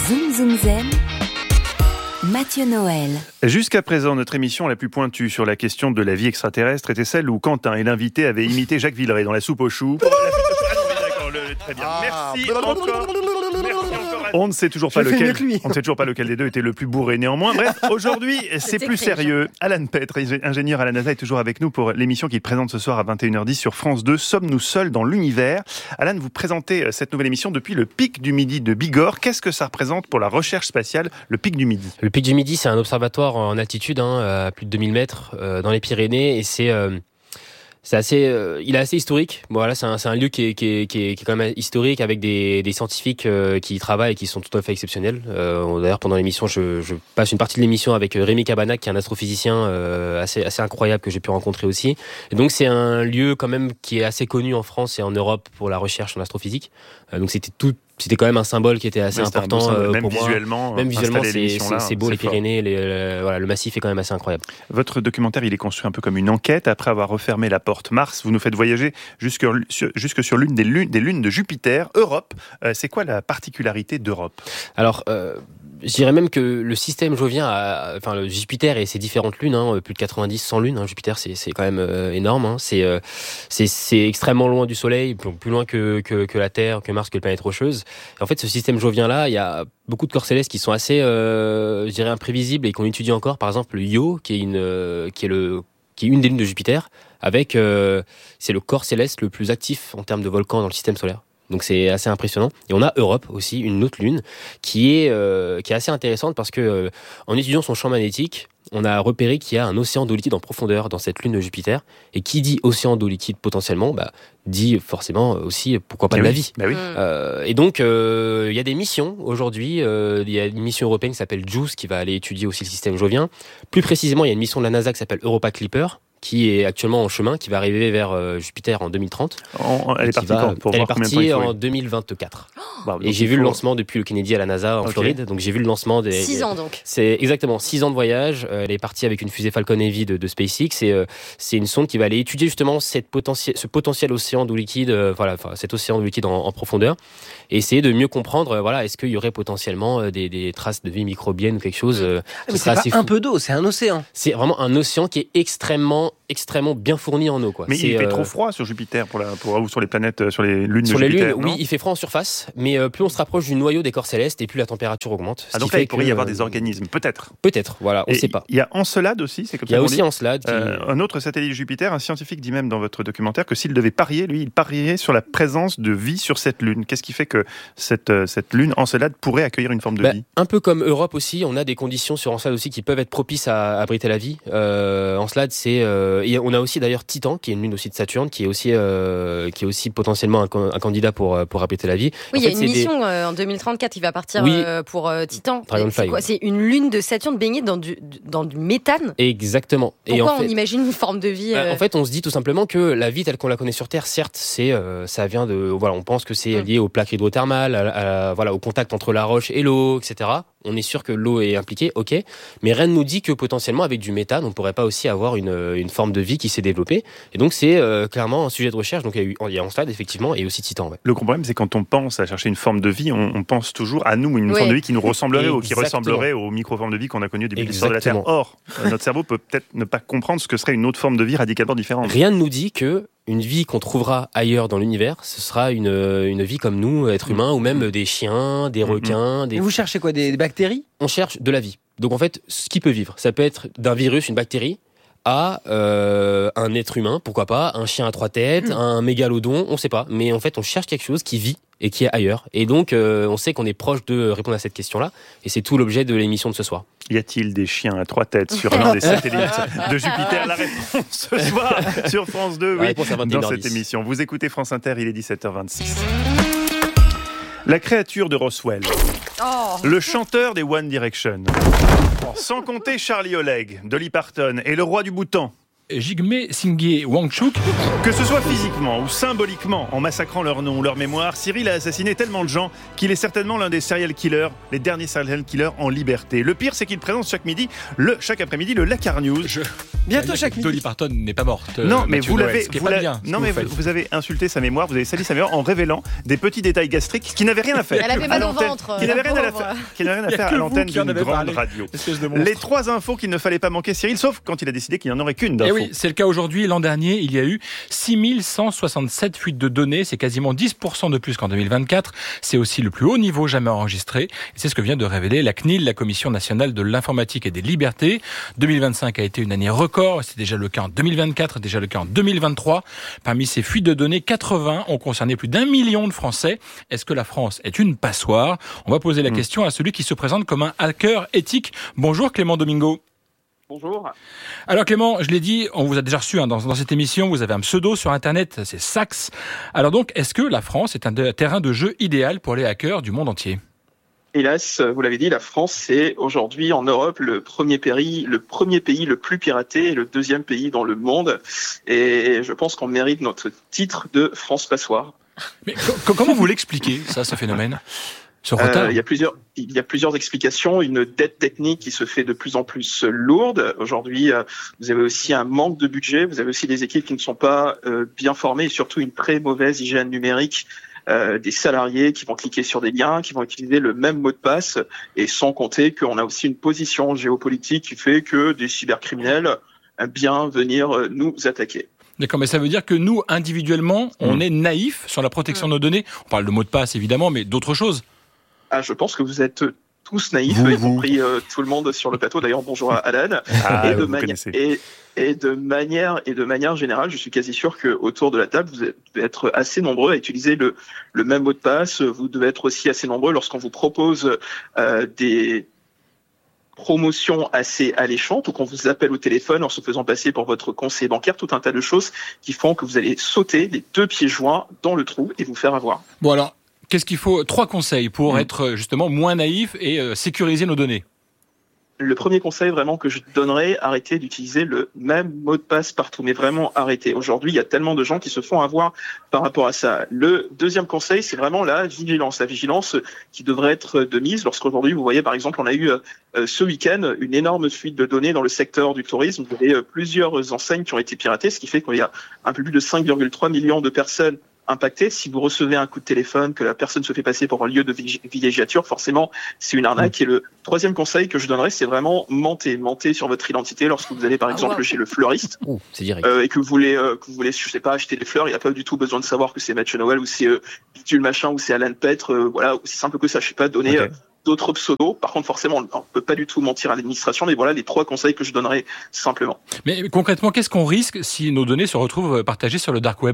Zoom Zoom Zen, Mathieu Noël. Jusqu'à présent, notre émission la plus pointue sur la question de la vie extraterrestre était celle où Quentin et l'invité avaient imité Jacques Villeray dans la soupe aux choux. Très bien. Merci encore. On ne sait toujours pas lequel des deux était le plus bourré. Néanmoins, bref, aujourd'hui, c'est plus sérieux. Alan Petre, ingénieur à la NASA, est toujours avec nous pour l'émission qu'il présente ce soir à 21h10 sur France 2. Sommes-nous seuls dans l'univers ? Alan, vous présentez cette nouvelle émission depuis le Pic du Midi de Bigorre. Qu'est-ce que ça représente pour la recherche spatiale, le Pic du Midi ? Le Pic du Midi, c'est un observatoire en altitude, à plus de 2000 mètres, dans les Pyrénées, et c'est assez, il est assez historique. Bon, voilà, c'est un lieu qui est quand même historique, avec des scientifiques qui y travaillent et qui sont tout à fait exceptionnels. D'ailleurs, pendant l'émission, je passe une partie de l'émission avec Rémi Cabanac, qui est un astrophysicien assez incroyable que j'ai pu rencontrer aussi. Et donc, c'est un lieu quand même qui est assez connu en France et en Europe pour la recherche en astrophysique. Donc, c'était quand même un symbole qui était assez important pour visuellement, moi. Même visuellement, c'est beau, les Pyrénées, le massif est quand même assez incroyable. Votre documentaire, il est construit un peu comme une enquête. Après avoir refermé la porte Mars, vous nous faites voyager jusque sur l'une des lunes de Jupiter, Europe. C'est quoi la particularité d'Europe ? Alors, je dirais même que le système jovien, le Jupiter et ses différentes lunes, plus de 90, 100 lunes, Jupiter, c'est quand même énorme. C'est extrêmement loin du Soleil, plus loin que la Terre, que Mars, que les planètes rocheuses. Et en fait, ce système jovien-là, il y a beaucoup de corps célestes qui sont assez, je dirais, imprévisibles et qu'on étudie encore. Par exemple, le Io, qui est une des lunes de Jupiter, c'est le corps céleste le plus actif en termes de volcan dans le système solaire. Donc c'est assez impressionnant. Et on a Europe aussi, une autre lune, qui est assez intéressante parce que en étudiant son champ magnétique, on a repéré qu'il y a un océan d'eau liquide en profondeur dans cette lune de Jupiter. Et qui dit océan d'eau liquide potentiellement, dit forcément aussi pourquoi pas de la vie. Oui. Et donc il y a des missions aujourd'hui. Il y a une mission européenne qui s'appelle JUICE qui va aller étudier aussi le système jovien. Plus précisément, il y a une mission de la NASA qui s'appelle Europa Clipper, qui est actuellement en chemin, qui va arriver vers Jupiter en 2030. Elle est partie quand ? Elle est partie en 2024. Et j'ai vu le lancement depuis le Kennedy à la NASA en Floride. Donc j'ai vu le lancement des... 6 ans donc. C'est exactement 6 ans de voyage. Elle est partie avec une fusée Falcon Heavy de SpaceX. C'est une sonde qui va aller étudier justement ce potentiel océan d'eau liquide, cet océan d'eau liquide en profondeur. Et essayer de mieux comprendre, est-ce qu'il y aurait potentiellement des traces de vie microbienne ou quelque chose. Mais c'est pas un peu d'eau, c'est un océan. C'est vraiment un océan qui est extrêmement bien fourni en eau, quoi. Mais il fait trop froid sur Jupiter ou sur les planètes, sur les lunes de Jupiter. Sur les lunes, non ? oui, il fait froid en surface, mais plus on se rapproche du noyau des corps célestes et plus la température augmente. Donc là, il pourrait y avoir des organismes, peut-être. Peut-être, voilà, on ne sait pas. Il y a Encelade aussi, c'est comme ça. Il y a aussi Encelade. Un autre satellite de Jupiter, un scientifique dit même dans votre documentaire que s'il devait parier, lui, il parierait sur la présence de vie sur cette lune. Qu'est-ce qui fait que cette lune, Encelade, pourrait accueillir une forme de vie ? Un peu comme Europe aussi, on a des conditions sur Encelade aussi qui peuvent être propices à abriter la vie. Encelade, et on a aussi d'ailleurs Titan, qui est une lune aussi de Saturne, qui est aussi potentiellement un candidat pour abriter la vie. Oui, il y a une mission en 2034 qui va partir pour Titan. C'est une lune de Saturne baignée dans du méthane. Exactement. Pourquoi on imagine une forme de vie En fait, on se dit tout simplement que la vie telle qu'on la connaît sur Terre, certes, ça vient de... on pense que c'est lié aux plaques hydrothermales, au contact entre la roche et l'eau, etc. On est sûr que l'eau est impliquée, ok. Mais rien ne nous dit que potentiellement, avec du méthane, on ne pourrait pas aussi avoir une forme de vie qui s'est développée. Et donc, c'est clairement un sujet de recherche. Donc, il y a Encelade, effectivement, et aussi Titan. Ouais. Le problème, c'est quand on pense à chercher une forme de vie, on pense toujours à nous, une forme de vie qui nous ressemblerait ou qui ressemblerait aux micro-formes de vie qu'on a connues au début de l'histoire de la Terre. Or, notre cerveau peut peut-être ne pas comprendre ce que serait une autre forme de vie radicalement différente. Rien ne nous dit que une vie qu'on trouvera ailleurs dans l'univers, ce sera une vie comme nous, êtres humains, ou même des chiens, des requins. Et vous cherchez quoi, des bactéries ? On cherche de la vie. Donc en fait, ce qui peut vivre, ça peut être d'un virus, une bactérie, à un être humain, pourquoi pas, un chien à 3 têtes, un mégalodon, on ne sait pas. Mais en fait, on cherche quelque chose qui vit et qui est ailleurs. Et donc, on sait qu'on est proche de répondre à cette question-là. Et c'est tout l'objet de l'émission de ce soir. Y a-t-il des chiens à 3 têtes sur l'un des satellites de Jupiter ? La réponse ce soir sur France 2, oui, dans cette émission. Vous écoutez France Inter, il est 17h26. La créature de Roswell. Le chanteur des One Direction. Sans compter Charlie Oleg, Dolly Parton et le roi du Bhoutan. Jigme Singye Wangchuk. Que ce soit physiquement ou symboliquement, en massacrant leur nom, leur mémoire, Cyril a assassiné tellement de gens qu'il est certainement l'un des serial killers, les derniers serial killers en liberté. Le pire, c'est qu'il présente chaque après-midi le Lakar News. Bientôt chaque midi. Dolly Parton n'est pas morte. Non, mais vous l'avez insulté sa mémoire, vous avez sali sa mémoire en révélant des petits détails gastriques qui n'avaient rien à faire. Elle avait mal au ventre. Qui n'avaient rien à faire à l'antenne d'une grande radio. Les 3 infos qu'il ne fallait pas manquer, Cyril, sauf quand il a décidé qu'il n'y en aurait qu'une d'info. Oui, c'est le cas aujourd'hui. L'an dernier, il y a eu 6167 fuites de données. C'est quasiment 10% de plus qu'en 2024. C'est aussi le plus haut niveau jamais enregistré. Et c'est ce que vient de révéler la CNIL, la Commission nationale de l'informatique et des libertés. 2025 a été une année record. C'est déjà le cas en 2024, déjà le cas en 2023. Parmi ces fuites de données, 80 ont concerné plus d'1 million de Français. Est-ce que la France est une passoire ? On va poser la question à celui qui se présente comme un hacker éthique. Bonjour Clément Domingo. Bonjour. Alors Clément, je l'ai dit, on vous a déjà reçu dans cette émission, vous avez un pseudo sur Internet, c'est Sax. Alors donc, est-ce que la France est un terrain de jeu idéal pour les hackers du monde entier ? Hélas, vous l'avez dit, la France, c'est aujourd'hui en Europe le premier pays le plus piraté et le deuxième pays dans le monde. Et je pense qu'on mérite notre titre de France passoire. Mais comment vous l'expliquez, ça, ce phénomène ? Il y a plusieurs explications. Une dette technique qui se fait de plus en plus lourde. Aujourd'hui, vous avez aussi un manque de budget. Vous avez aussi des équipes qui ne sont pas bien formées et surtout une très mauvaise hygiène numérique. Des salariés qui vont cliquer sur des liens, qui vont utiliser le même mot de passe, et sans compter qu'on a aussi une position géopolitique qui fait que des cybercriminels aiment bien venir nous attaquer. D'accord, mais ça veut dire que nous, individuellement, on est naïfs sur la protection de nos données. On parle de mots de passe, évidemment, mais d'autres choses. Je pense que vous êtes tous naïfs, y compris tout le monde sur le plateau. D'ailleurs, bonjour à Alan. Et de manière générale, je suis quasi sûr que autour de la table, vous devez être assez nombreux à utiliser le même mot de passe. Vous devez être aussi assez nombreux lorsqu'on vous propose des promotions assez alléchantes ou qu'on vous appelle au téléphone en se faisant passer pour votre conseiller bancaire, tout un tas de choses qui font que vous allez sauter les 2 pieds joints dans le trou et vous faire avoir. Bon alors, qu'est-ce qu'il faut ? 3 conseils pour être justement moins naïf et sécuriser nos données. Le premier conseil vraiment que je donnerais, arrêtez d'utiliser le même mot de passe partout, mais vraiment arrêtez. Aujourd'hui, il y a tellement de gens qui se font avoir par rapport à ça. Le deuxième conseil, c'est vraiment la vigilance qui devrait être de mise. Lorsqu'aujourd'hui, vous voyez par exemple, on a eu ce week-end une énorme fuite de données dans le secteur du tourisme. Vous avez plusieurs enseignes qui ont été piratées, ce qui fait qu'il y a un peu plus de 5,3 millions de personnes impacté. Si vous recevez un coup de téléphone, que la personne se fait passer pour un lieu de villégiature, forcément, c'est une arnaque. Et le troisième conseil que je donnerais, c'est vraiment mentez sur votre identité lorsque vous allez, par exemple, chez le fleuriste. C'est direct. Et que vous voulez, je sais pas, acheter des fleurs. Il n'y a pas du tout besoin de savoir que c'est Mathieu Noël ou c'est Bidule machin ou c'est Alan Petre. Voilà, aussi simple que ça. Je sais pas, donner d'autres pseudos. Par contre, forcément, on peut pas du tout mentir à l'administration. Mais voilà les 3 conseils que je donnerais simplement. Mais concrètement, qu'est-ce qu'on risque si nos données se retrouvent partagées sur le dark web ?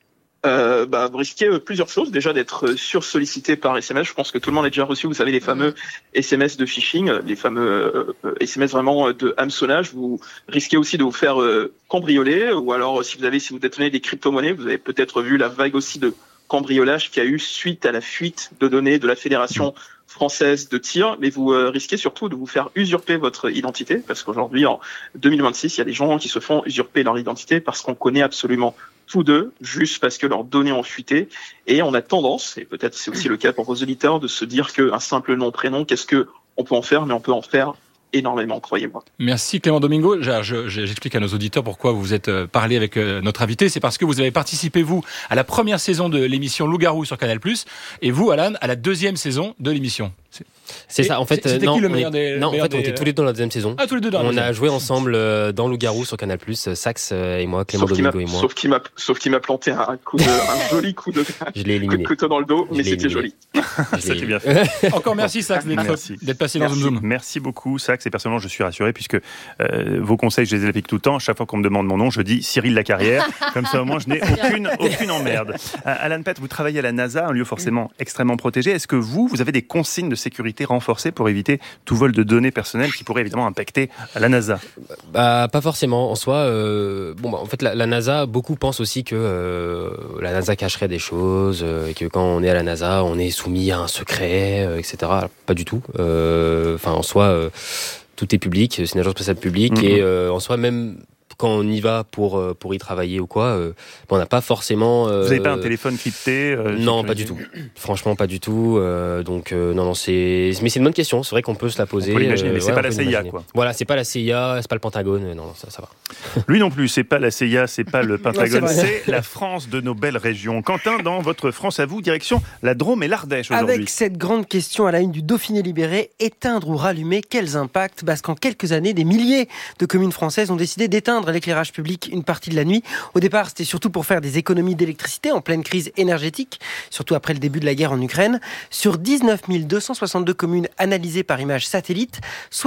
Vous risquez plusieurs choses. Déjà d'être sursollicité par SMS. Je pense que tout le monde a déjà reçu, vous savez, les fameux SMS de phishing, les fameux SMS vraiment de hameçonnage. Vous risquez aussi de vous faire cambrioler, ou alors si vous détenez des crypto-monnaies, vous avez peut-être vu la vague aussi de cambriolage qu'il y a eu suite à la fuite de données de la Fédération française de tir, mais vous risquez surtout de vous faire usurper votre identité, parce qu'aujourd'hui, en 2026, il y a des gens qui se font usurper leur identité parce qu'on connaît absolument tous d'eux, juste parce que leurs données ont fuité, et on a tendance, et peut-être c'est aussi le cas pour vos auditeurs, de se dire qu'un simple nom, prénom, qu'est-ce que on peut en faire, mais on peut en faire énormément, croyez-moi. Merci Clément Domingo. J'explique à nos auditeurs pourquoi vous êtes parlé avec notre invité. C'est parce que vous avez participé, vous, à la première saison de l'émission Loup-Garou sur Canal+, et vous, Alan, à la 2e saison de l'émission. C'est ça, en fait. C'était qui le meilleur des... Non, en fait, on était tous les deux dans la 2e saison. Ah, tous les deux dans la 2e. On a joué ensemble dans Loup-Garou sur Canal+, Sax et moi, Clément Domingo et moi. Sauf qu'il m'a planté un joli coup de couteau dans le dos, mais c'était joli. C'était bien fait. Encore merci, Sax, d'être passé dans Zoom Zoom. Merci beaucoup, Sax, et personnellement, je suis rassuré, puisque vos conseils, je les applique tout le temps. Chaque fois qu'on me demande mon nom, je dis Cyril Lacarrière. Comme ça, au moins, je n'ai aucune emmerde. Alan Petre, vous travaillez à la NASA, un lieu forcément extrêmement protégé. Est-ce que vous avez des consignes de sécurité renforcées pour éviter tout vol de données personnelles qui pourrait évidemment impacter la NASA? Pas forcément. En soi, en fait, la NASA, beaucoup pensent aussi que la NASA cacherait des choses, et que quand on est à la NASA, on est soumis à un secret, etc. Alors, pas du tout. En soi, tout est public. C'est une agence spatiale publique, et en soi, même quand on y va pour y travailler ou quoi, on n'a pas forcément. Vous n'avez pas un téléphone crypté Non, pas du tout. Franchement, pas du tout. Donc non, mais c'est une bonne question. C'est vrai qu'on peut se la poser. On peut l'imaginer, mais c'est pas la CIA, quoi. Voilà, c'est pas la CIA, c'est pas le Pentagone. Non, ça va. Lui non plus, c'est pas la CIA, c'est pas le Pentagone, c'est la France de nos belles régions. Quentin, dans votre France à vous, direction la Drôme et l'Ardèche aujourd'hui. Avec cette grande question à la une du Dauphiné libéré, éteindre ou rallumer, quels impacts ? Parce qu'en quelques années, des milliers de communes françaises ont décidé d'éteindre l'éclairage public une partie de la nuit. Au départ, c'était surtout pour faire des économies d'électricité en pleine crise énergétique, surtout après le début de la guerre en Ukraine. Sur 19 262 communes analysées par images satellites,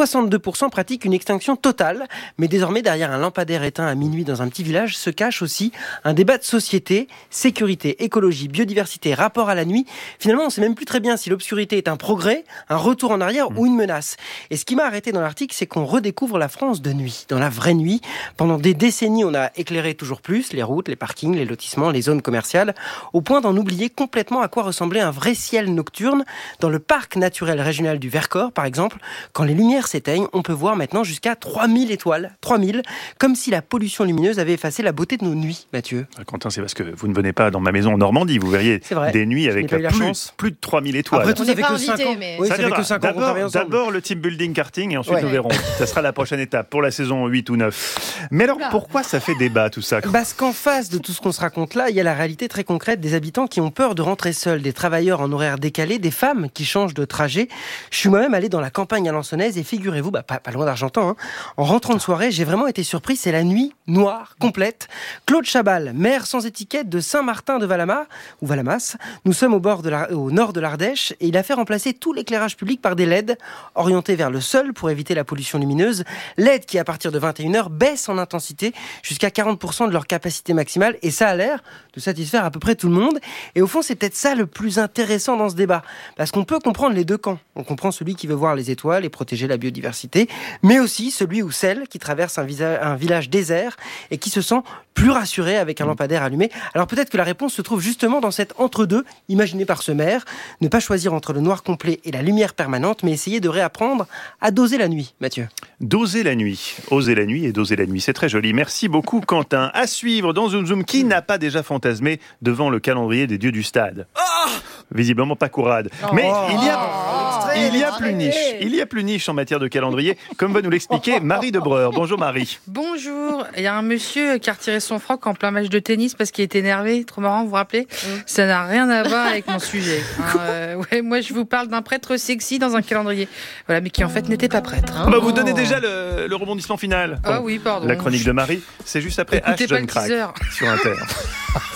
62% pratiquent une extinction totale. Mais désormais, derrière un lampadaire éteint à minuit dans un petit village, se cache aussi un débat de société, sécurité, écologie, biodiversité, rapport à la nuit. Finalement, on ne sait même plus très bien si l'obscurité est un progrès, un retour en arrière ou une menace. Et ce qui m'a arrêté dans l'article, c'est qu'on redécouvre la France de nuit, dans la vraie nuit. Pendant des décennies, on a éclairé toujours plus les routes, les parkings, les lotissements, les zones commerciales, au point d'en oublier complètement à quoi ressemblait un vrai ciel nocturne. Dans le parc naturel régional du Vercors, par exemple, quand les lumières s'éteignent, on peut voir maintenant jusqu'à 3000 étoiles. 3000, comme si la pollution lumineuse avait effacé la beauté de nos nuits, Mathieu. Quentin, c'est parce que vous ne venez pas dans ma maison en Normandie. Vous verriez des nuits avec plus de 3000 étoiles. Après tout, ça fait que 5 ans. Oui, ça fait que 5 ans qu'on travaille ensemble. D'abord le team building karting et ensuite nous verrons. Ça sera la prochaine étape pour la saison 8 ou 9. Mais alors, pourquoi ça fait débat tout ça ? Parce qu'en face de tout ce qu'on se raconte là, il y a la réalité très concrète des habitants qui ont peur de rentrer seuls, des travailleurs en horaire décalé, des femmes qui changent de trajet. Je suis moi-même allé dans la campagne alençonnaise et figurez-vous, pas loin d'Argentan, en rentrant de soirée, j'ai vraiment été surpris, c'est la nuit noire, complète. Claude Chabal, maire sans étiquette de Saint-Martin de Valamas. Nous sommes au nord de l'Ardèche et il a fait remplacer tout l'éclairage public par des LED orientés vers le sol pour éviter la pollution lumineuse. LED qui, à partir de 21h, baissent en intensité jusqu'à 40% de leur capacité maximale et ça a l'air de satisfaire à peu près tout le monde. Et au fond, c'est peut-être ça le plus intéressant dans ce débat parce qu'on peut comprendre les deux camps. On comprend celui qui veut voir les étoiles et protéger la biodiversité, mais aussi celui ou celle qui traverse un village désert et qui se sent plus rassuré avec un lampadaire allumé. Alors peut-être que la réponse se trouve justement dans cet entre-deux imaginé par ce maire. Ne pas choisir entre le noir complet et la lumière permanente, mais essayer de réapprendre à doser la nuit, Mathieu. Doser la nuit, oser la nuit et doser la nuit, c'est très joli. Merci beaucoup Quentin. À suivre dans Zoom Zoom, qui n'a pas déjà fantasmé devant le calendrier des dieux du stade ? Visiblement pas Courade. Mais il y a plus niche en matière de calendrier, comme va nous l'expliquer Marie Debreur. Bonjour Marie. Bonjour. Il y a un monsieur qui a retiré son froc en plein match de tennis parce qu'il était énervé. Trop marrant, vous vous rappelez ? Ça n'a rien à voir avec mon sujet. Moi, je vous parle d'un prêtre sexy dans un calendrier. Voilà, mais qui en fait n'était pas prêtre. Vous donnez déjà le rebondissement final. Ah oui, pardon. La chronique de Marie, c'est juste après H. John Crack sur Inter.